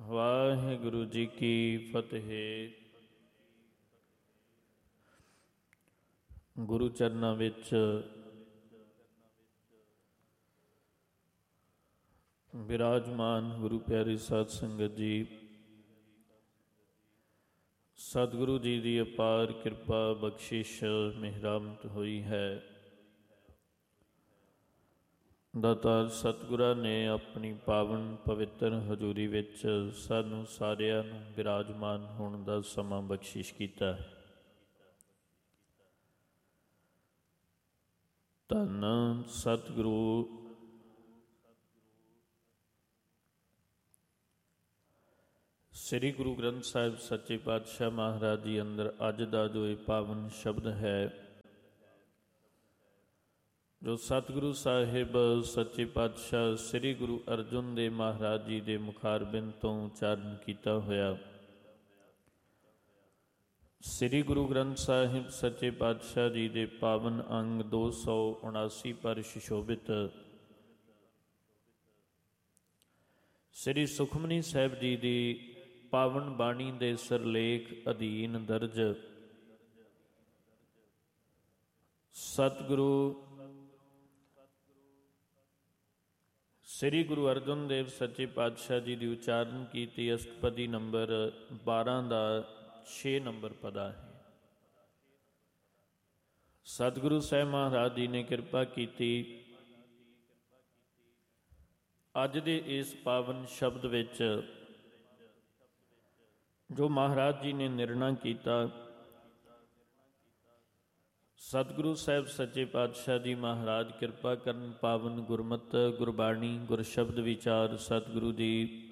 ਵਾਹਿਗੁਰੂ ਜੀ ਕੀ ਫਤਿਹ। ਗੁਰੂ ਚਰਨਾਂ ਵਿੱਚ ਬਿਰਾਜਮਾਨ ਗੁਰੂ ਪਿਆਰੀ ਸਾਧ ਸੰਗਤ ਜੀ, ਸਤਿਗੁਰੂ ਜੀ ਦੀ ਅਪਾਰ ਕਿਰਪਾ ਬਖਸ਼ਿਸ਼ ਮਿਹਰਮਤ ਹੋਈ ਹੈ। ਦਾਤਾਰ ਸਤਿਗੁਰਾਂ ਨੇ ਆਪਣੀ ਪਾਵਨ ਪਵਿੱਤਰ ਹਜ਼ੂਰੀ ਵਿੱਚ ਸਾਨੂੰ ਸਾਰਿਆਂ ਨੂੰ ਬਿਰਾਜਮਾਨ ਹੋਣ ਦਾ ਸਮਾਂ ਬਖਸ਼ਿਸ਼ ਕੀਤਾ ਹੈ। ਧੰਨ ਸਤਿਗੁਰੂ ਸ੍ਰੀ ਗੁਰੂ ਗ੍ਰੰਥ ਸਾਹਿਬ ਸੱਚੇ ਪਾਤਸ਼ਾਹ ਮਹਾਰਾਜ ਜੀ ਅੰਦਰ ਅੱਜ ਦਾ ਜੋ ਇਹ ਪਾਵਨ ਸ਼ਬਦ ਹੈ, ਜੋ ਸਤਿਗੁਰੂ ਸਾਹਿਬ ਸੱਚੇ ਪਾਤਸ਼ਾਹ ਸ੍ਰੀ ਗੁਰੂ ਅਰਜਨ ਦੇਵ ਮਹਾਰਾਜ ਜੀ ਦੇ ਮੁਖਾਰਬਿੰਦ ਤੋਂ ਉਚਾਰਨ ਕੀਤਾ ਹੋਇਆ ਸ੍ਰੀ ਗੁਰੂ ਗ੍ਰੰਥ ਸਾਹਿਬ ਸੱਚੇ ਪਾਤਸ਼ਾਹ ਜੀ ਦੇ ਪਾਵਨ ਅੰਗ 279 ਪਰ ਸੁਸ਼ੋਭਿਤ ਸ੍ਰੀ ਸੁਖਮਨੀ ਸਾਹਿਬ ਜੀ ਦੀ ਪਾਵਨ ਬਾਣੀ ਦੇ ਸਿਰਲੇਖ ਅਧੀਨ ਦਰਜ ਸਤਿਗੁਰੂ ਸ੍ਰੀ ਗੁਰੂ ਅਰਜਨ ਦੇਵ ਸੱਚੇ ਪਾਤਸ਼ਾਹ ਜੀ ਦੀ ਉਚਾਰਨ ਕੀਤੀ ਅਸ਼ਟਪਦੀ ਨੰਬਰ 12 ਦਾ 6 ਨੰਬਰ ਪਦਾ ਹੈ। ਸਤਿਗੁਰੂ ਸਾਹਿਬ ਮਹਾਰਾਜ ਜੀ ਨੇ ਕਿਰਪਾ ਕੀਤੀ, ਅੱਜ ਦੇ ਇਸ ਪਾਵਨ ਸ਼ਬਦ ਵਿੱਚ ਜੋ ਮਹਾਰਾਜ ਜੀ ਨੇ ਨਿਰਣਾ ਕੀਤਾ, ਸਤਿਗੁਰੂ ਸਾਹਿਬ ਸੱਚੇ ਪਾਤਸ਼ਾਹ ਜੀ ਮਹਾਰਾਜ ਕਿਰਪਾ ਕਰਨ ਪਾਵਨ ਗੁਰਮਤਿ ਗੁਰਬਾਣੀ ਗੁਰਸ਼ਬਦ ਵਿਚਾਰ ਸਤਿਗੁਰੂ ਜੀ